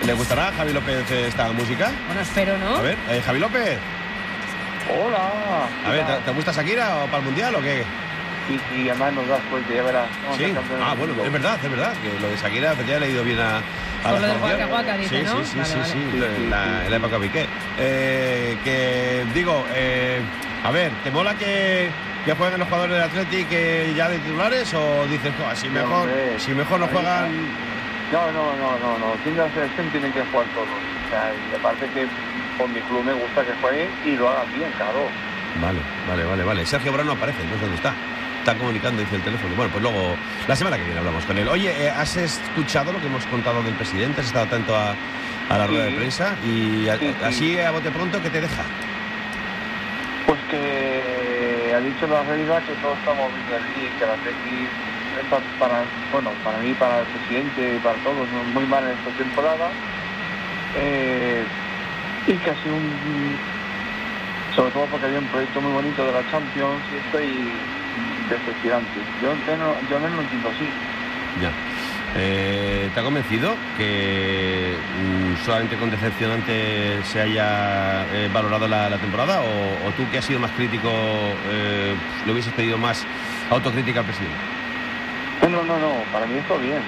¿Le gustará a Javi López esta música? Bueno, espero, ¿no? A ver, Javi López. Hola. A ver, ¿te gusta Shakira o para el Mundial o qué? Y además nos da suerte, ya verás. Sí. Bueno, es verdad, que lo de Shakira ya le ha ido bien a por la lo del selección. Waka Waka, dice, ¿no? Sí, Vale. en la época Piqué. Que digo, a ver, ¿te mola que jueguen los jugadores del Athletic ya de titulares o dices, si mejor no juegan? No. Siendo la selección tienen que jugar todos. O sea, y aparte que por mi club me gusta que jueguen y lo hagan bien, claro. Vale. Sergio Brano aparece, no sé dónde está. Está comunicando, dice el teléfono. Bueno, pues luego, la semana que viene hablamos con él. Oye, ¿has escuchado lo que hemos contado del presidente? ¿Has estado atento a la rueda de prensa? Y así, a bote pronto, ¿qué te deja? Pues que ha dicho la realidad que todos estamos viendo allí, que la Atleti está para mí, para el presidente y para todos, muy mal en esta temporada. Y que ha sido sobre todo porque había un proyecto muy bonito de la Champions y estoy decepcionante. Yo no lo entiendo así. Ya. ¿Te ha convencido que solamente con decepcionante se haya valorado la temporada? ¿O tú, que has sido más crítico, le hubieses pedido más autocrítica al presidente? No, para mí está bien.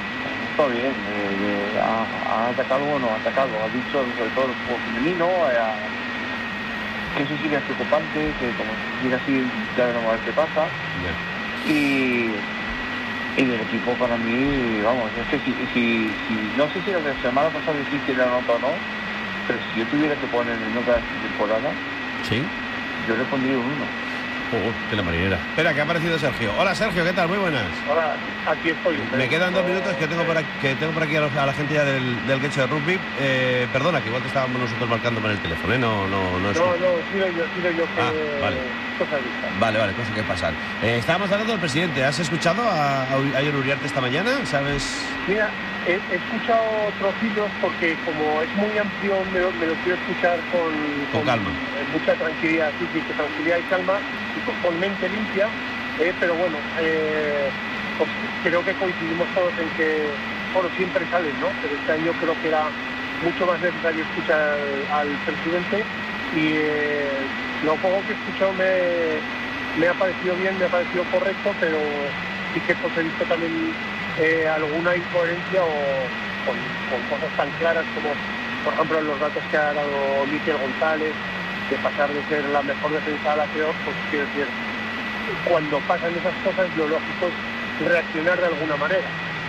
Ha atacado o no ha atacado. Ha dicho sobre todo el juego femenino, que eso sí que es preocupante, que como sigue así ya veremos a ver qué pasa. Yeah. Y del equipo, para mí, vamos, es que si no sé si la semana pasada dijiste la nota o no, pero si yo tuviera que poner nota de esta temporada, ¿sí? Yo le pondría un 1. De la marinera. Espera, que ha aparecido Sergio. Hola, Sergio, ¿qué tal? Muy buenas. Hola, aquí estoy. Me quedan 2 minutos que tengo por aquí a la gente ya del Guecho de rugby. Perdona, que igual te estábamos nosotros marcando por el teléfono, No, sigo yo que... vale. Vale, cosas que pasan. Estábamos hablando del presidente. ¿Has escuchado a Aitor Uriarte esta mañana? ¿Sabes? Mira, he escuchado trocillos porque como es muy amplio me lo quiero escuchar con calma. Mucha tranquilidad, sí, que tranquilidad y calma y con mente limpia, pero bueno, pues creo que coincidimos todos en que, siempre salen, ¿no? Pero este año creo que era mucho más necesario escuchar al presidente y lo poco que he escuchado me ha parecido bien, me ha parecido correcto, pero sí que pues he visto también alguna incoherencia o con cosas tan claras como, por ejemplo, los datos que ha dado Mikel González, de pasar de ser la mejor defensa a la peor. Pues quiero decir, cuando pasan esas cosas lo lógico es reaccionar de alguna manera.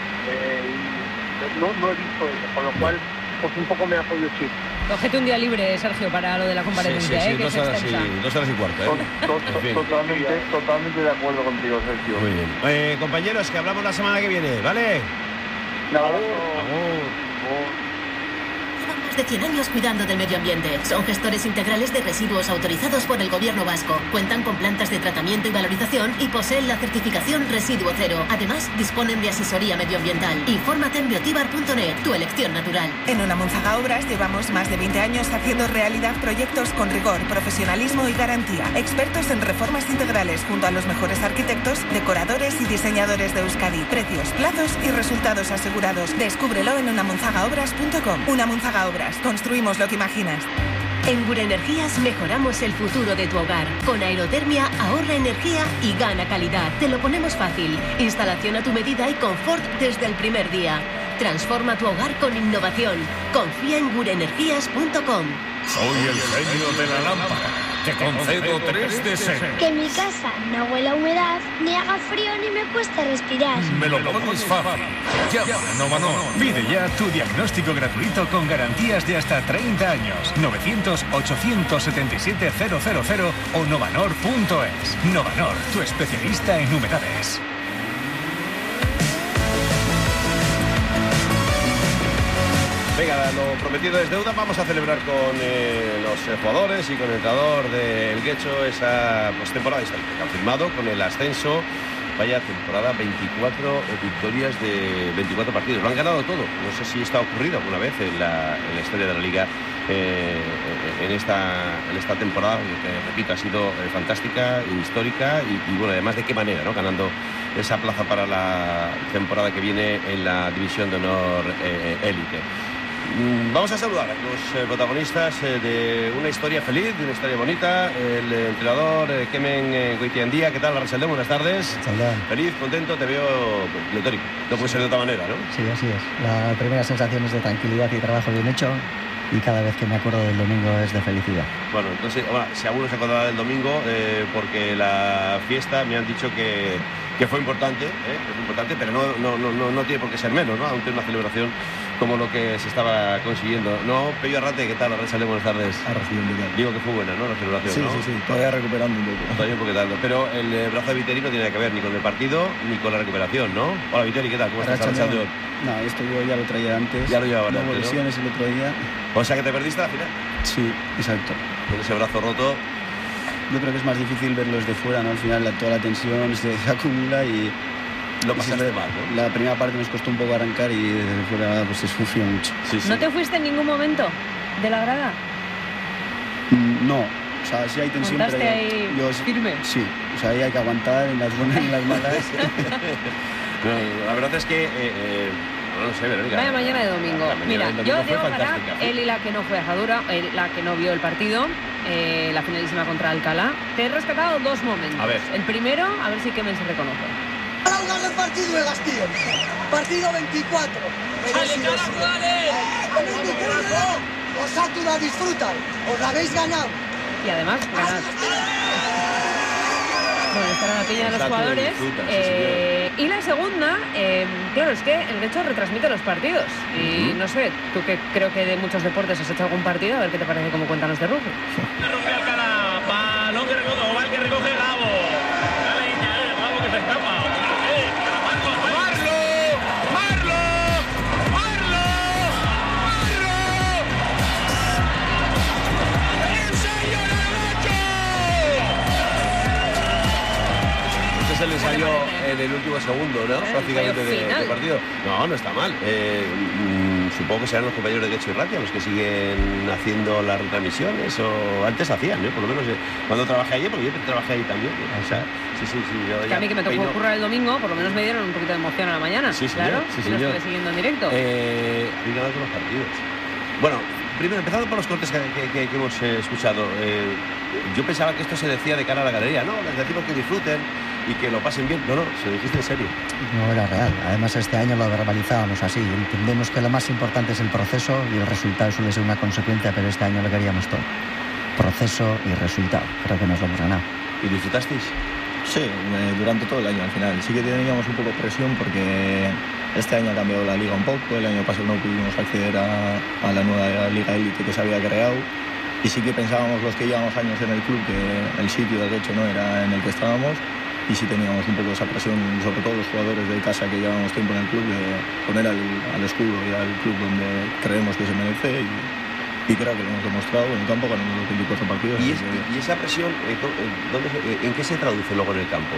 No he visto eso, con lo cual pues un poco me ha podido chip. Cógete un día libre, Sergio, para lo de la comparecencia, sí, que 2 horas y cuarto. Totalmente de acuerdo contigo, Sergio. Muy bien. Compañeros, que hablamos la semana que viene, ¿vale? Llevan más de 100 años cuidando del medio ambiente. Son gestores integrales de residuos autorizados por el Gobierno vasco. Cuentan con plantas de tratamiento y valorización y poseen la certificación Residuo Cero. Además, disponen de asesoría medioambiental. Infórmate en biotibar.net, tu elección natural. En Unamunzaga Obras llevamos más de 20 años haciendo realidad proyectos con rigor, profesionalismo y garantía. Expertos en reformas integrales junto a los mejores arquitectos, decoradores y diseñadores de Euskadi. Precios, plazos y resultados asegurados. Descúbrelo en unamunzagaobras.com. Unamunzaga Obras. Construimos lo que imaginas. En Gure Energías mejoramos el futuro de tu hogar. Con aerotermia ahorra energía y gana calidad. Te lo ponemos fácil. Instalación a tu medida y confort desde el primer día. Transforma tu hogar con innovación. Confía en gureenergías.com. Soy el genio de la lámpara. Te concedo 3 deseos. Que mi casa no huela a humedad, ni haga frío, ni me cueste respirar. Me lo pones fácil. Llama a Novanor. Pide ya tu diagnóstico gratuito con garantías de hasta 30 años. 900-877-000 o novanor.es. Novanor, tu especialista en humedades. Venga, lo prometido es deuda. Vamos a celebrar con los jugadores y con el entrenador del Guecho esa temporada histórica que han firmado con el ascenso. Vaya temporada, 24 victorias de 24 partidos. Lo han ganado todo. No sé si esto ha ocurrido alguna vez en la historia de la Liga en esta temporada, que repito, ha sido fantástica, histórica y bueno, además de qué manera, ¿no? Ganando esa plaza para la temporada que viene en la División de Honor Élite. Vamos a saludar a los protagonistas de una historia feliz, de una historia bonita. El entrenador Kemen Goitiandía. ¿Qué tal, Arrasaldén? Buenas tardes. Saludad. Feliz, contento, te veo pletórico. No puede ser de otra manera, ¿no? Sí, así es. La primera sensación es de tranquilidad y trabajo bien hecho. Y cada vez que me acuerdo del domingo es de felicidad. Bueno, entonces, si alguno se acordará del domingo, porque la fiesta me han dicho que fue importante, pero no tiene por qué ser menos, ¿no? Aunque una celebración como lo que se estaba consiguiendo. No, Pello Arrate, ¿qué tal? Arrasaldén, buenas tardes. Digo que fue buena, ¿no? La celebración, sí, ¿no? Sí, todavía recuperando un poco. Todavía un poco tarde. Pero el brazo de Viteri no tiene que ver ni con el partido ni con la recuperación, ¿no? Hola, Viteri, ¿qué tal? ¿Cómo estás, Arrasaldén? No, esto yo ya lo traía antes. Ya lo llevaba antes, hubo lesiones el otro día. O sea que te perdiste la final. Sí, exacto. Con ese brazo roto. Yo creo que es más difícil verlo desde fuera, ¿no? Al final toda la tensión se acumula y lo pasaste mal, ¿no? La primera parte nos costó un poco arrancar y desde fuera pues se sufrió mucho. Sí. ¿No te fuiste en ningún momento de la grada? No, o sea, sí hay tensión, pero ahí firme. Sí, o sea, ahí hay que aguantar en las buenas y en las malas. No, la verdad es que no sé, Verónica. Vaya mañana de domingo. Mira, yo digo para él y la que no fue ajadura, la que no vio el partido, la finalísima contra Alcalá. Te he rescatado dos momentos. A ver. El primero, a ver si Kemen se reconoce. Para el partido de Gastillo. Partido 24. ¡Dale, carajo, dale! Vosotros la disfrutan. Os la habéis ganado. Y además, ganad. Bueno, estará la piña de los jugadores. Y la segunda, claro, es que el Getxo retransmite los partidos. Y no sé, tú que creo que de muchos deportes has hecho algún partido, a ver qué te parece como cuéntanos de rugby. Rompe Alcalá, balón que recoge, Oval que recoge Gabo. Dale, Gabo que se escapa. El ensayo en el último segundo, ¿no? Prácticamente de partido. No está mal. Supongo que serán los compañeros de Getxo y Ratia los que siguen haciendo las retransmisiones, o antes hacían, por lo menos cuando trabajé allí, porque yo trabajé ahí también. O sea, sí. Que a mí que me tocó currar el domingo, por lo menos me dieron un poquito de emoción a la mañana. Sí, claro, sí, y lo estuve siguiendo en directo. Habéis ganado todos los partidos. Bueno, primero, empezando por los cortes que hemos escuchado. Yo pensaba que esto se decía de cara a la galería. No, les decimos que disfruten y que lo pasen bien. No, se lo dijiste en serio. No era real. Además, este año lo verbalizábamos así. Entendemos que lo más importante es el proceso y el resultado suele ser una consecuencia, pero este año lo queríamos todo. Proceso y resultado. Creo que nos lo hemos ganado. ¿Y disfrutasteis? Sí, durante todo el año al final. Sí que teníamos un poco de presión porque este año ha cambiado la liga un poco. El año pasado no pudimos acceder a la nueva liga élite que se había creado. Y sí que pensábamos los que llevamos años en el club que el sitio del Getxo no era en el que estábamos. Y sí teníamos un poco esa presión, sobre todo los jugadores de casa que llevamos tiempo en el club, de poner al escudo y al club donde creemos que se merece. Y creo que lo hemos demostrado en el campo ganando los 24 partidos. ¿Y esa presión, en qué se traduce luego en el campo?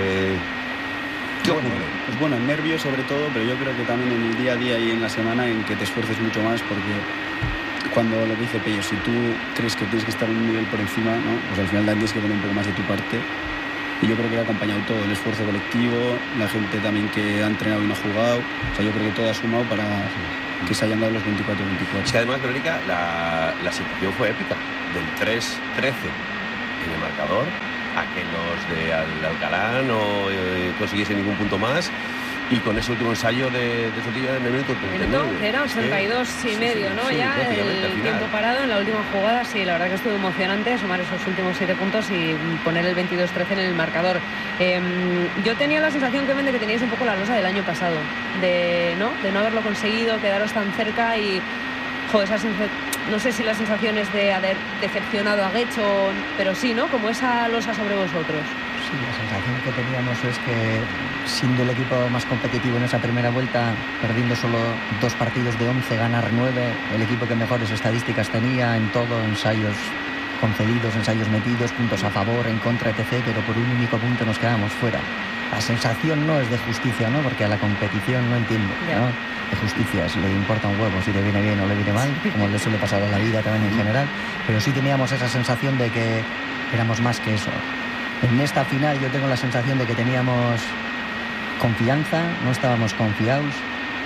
¿Qué ocurre? Pues bueno, en nervios sobre todo, pero yo creo que también en el día a día y en la semana en que te esfuerces mucho más, porque cuando lo que dice Pello, si tú crees que tienes que estar un nivel por encima, ¿no? Pues al final también tienes que poner un poco más de tu parte. Y yo creo que ha acompañado todo, el esfuerzo colectivo, la gente también que ha entrenado y no ha jugado. O sea, yo creo que todo ha sumado para que se hayan dado los 24-24. Es que además, Verónica, la situación fue épica. Del 3-13 en el marcador a que los de Alcalá no consiguiesen ningún punto más. Y con ese último ensayo de Sotillo en el minuto 39. Era 82 y medio, ¿no? Sí, ya el tiempo parado en la última jugada. Sí, la verdad que estuvo emocionante sumar esos últimos 7 puntos y poner el 22-13 en el marcador. Yo tenía la sensación que teníais un poco la losa del año pasado, de no haberlo conseguido, quedaros tan cerca y no sé si la sensación es de haber decepcionado a Getxo, pero sí, ¿no? Como esa losa sobre vosotros. Sí, la sensación que teníamos es que siendo el equipo más competitivo en esa primera vuelta, perdiendo solo 2 partidos de 11, ganar 9, el equipo que mejores estadísticas tenía en todo, ensayos concedidos, ensayos metidos, puntos a favor, en contra, etc., pero por un único punto nos quedamos fuera. La sensación no es de justicia, ¿no? Porque a la competición no entiendo, ¿no? De justicia, si le importa un huevo, si le viene bien o le viene mal, como le suele pasar a la vida también en general, pero sí teníamos esa sensación de que éramos más que eso. En esta final yo tengo la sensación de que teníamos confianza, no estábamos confiados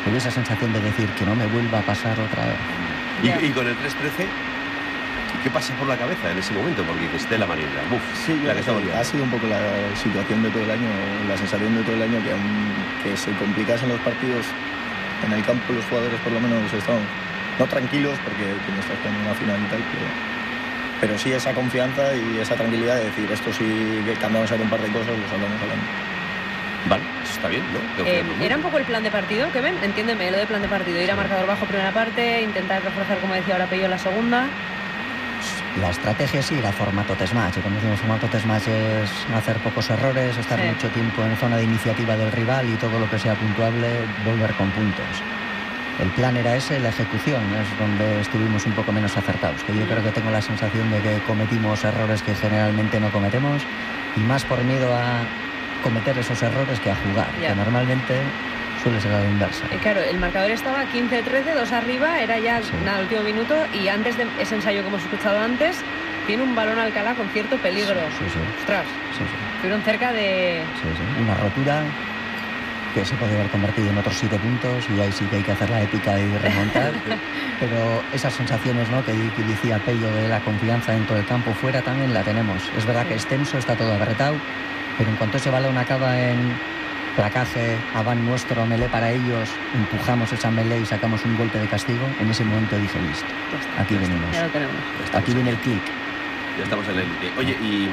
Tuve esa sensación de decir que no me vuelva a pasar otra vez. Y con el 3-13, ¿qué pasa por la cabeza en ese momento? Porque esté la Mariela, sí, la que ha sido un poco la situación de todo el año, la sensación de todo el año, que aunque se complicasen los partidos en el campo, los jugadores por lo menos estaban no tranquilos, porque no estás con una final y tal, pero sí esa confianza y esa tranquilidad de decir, esto sí que cambiamos a un par de cosas, los hablamos hablando. Vale, eso está bien, ¿no? Era un poco el plan de partido, Kevin, entiéndeme, lo de plan de partido, ir a marcador bajo primera parte, intentar reforzar, como decía ahora Pello, la segunda. La estrategia sí era formato test match, y cuando decimos formato test match es hacer pocos errores, estar mucho tiempo en zona de iniciativa del rival y todo lo que sea puntuable, volver con puntos. El plan era ese, la ejecución es donde estuvimos un poco menos acertados, que yo creo que tengo la sensación de que cometimos errores que generalmente no cometemos, y más por miedo a cometer esos errores que a jugar, que normalmente suele ser a la inversa. Claro, el marcador estaba 15-13, 2 arriba, era ya el último minuto, y antes de ese ensayo que hemos escuchado antes, tiene un balón Alcalá con cierto peligro. Ostras, estuvieron cerca de... Una rotura que se podría haber convertido en otros 7 puntos, y ahí sí que hay que hacer la épica de remontar. Pero esas sensaciones, ¿no?, que decía Pello, de la confianza dentro del campo, fuera también la tenemos. Es verdad que es tenso, está todo apretado, pero en cuanto ese balón acaba en placaje, aván nuestro, melé para ellos, empujamos esa melé y sacamos un golpe de castigo, en ese momento dije, listo, aquí venimos. Ya lo tenemos. Aquí viene el clic. Ya estamos en la élite. Oye, y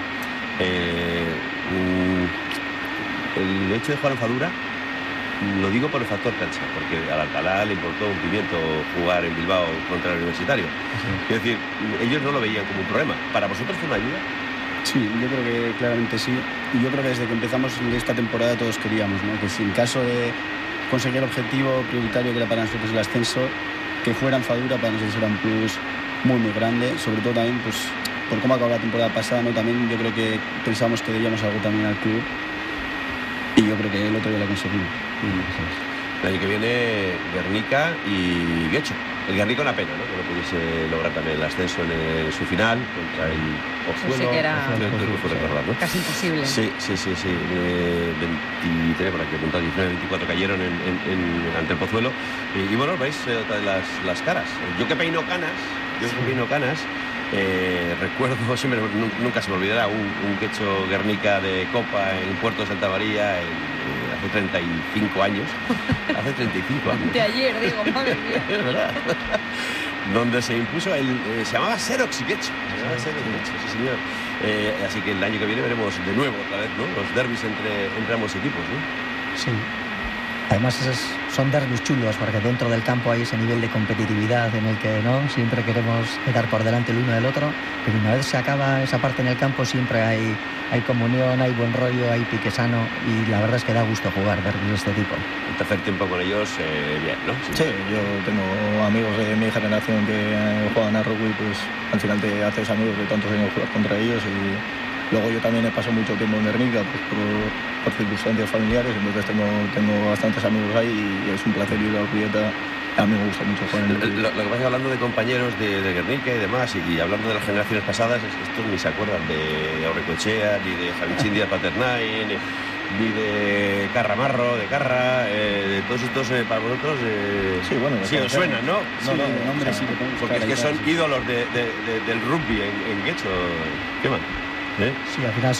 el hecho de jugar en Fadura, lo digo por el factor cancha, porque al Alcalá le importó un pimiento jugar en Bilbao contra el Universitario. Es decir, ellos no lo veían como un problema. ¿Para vosotros fue una ayuda? Sí, yo creo que claramente sí. Y yo creo que desde que empezamos esta temporada todos queríamos, ¿no?, que si en caso de conseguir el objetivo prioritario que era para nosotros el ascenso, que fuera en Fadura, para nosotros era un plus muy muy grande, sobre todo también pues por cómo acabó la temporada pasada, ¿no? También yo creo que pensamos que debíamos algo también al club, y yo creo que el otro día lo conseguimos. El año que viene Guernica y Guecho. El Guernica una pena, ¿no?, que no pudiese lograr también el ascenso en su final contra el Pozuelo. Sí, que era casi imposible. Sí. 23, por aquí apuntado, 19-24 cayeron ante el Pozuelo. Y bueno, veis las caras. Yo que peino canas, recuerdo siempre, nunca se me olvidará, un Guecho Guernica de Copa en Puerto de Santa María hace 35 años. Hace 35 años. De ayer, digo, madre mía. Es verdad. Donde se impuso se llamaba Xerox y Guecho. Sí, señor. Así que el año que viene veremos de nuevo otra vez, ¿no?, los derbis entre ambos equipos, ¿no? Sí. Además son derbis chulos, porque dentro del campo hay ese nivel de competitividad en el que no siempre queremos quedar por delante el uno del otro, pero una vez se acaba esa parte en el campo siempre hay comunión, hay buen rollo, hay pique sano, y la verdad es que da gusto jugar derbis de este tipo. El tercer tiempo con ellos, bien, ¿no? Sí, yo tengo amigos de mi generación que juegan a rugby, pues al final te haces amigos de tantos años jugar contra ellos, y luego yo también he pasado mucho tiempo en Guernica, pues por circunstancias familiares, entonces tengo bastantes amigos ahí, y es un placer ir a Urbieta. A mí me gusta mucho jugar en el lo que pasa es que hablando de compañeros de Guernica y demás, y hablando de las generaciones pasadas, estos ni se acuerdan de Aurrecoechea, ni de Javichín Díaz Paternain, ni de Carramarro, de Carra, de todos estos para vosotros sí os suenan, ¿no? Nombre sí que podemos, porque es que son ídolos del rugby en Guecho. ¿Qué más? Sí, al final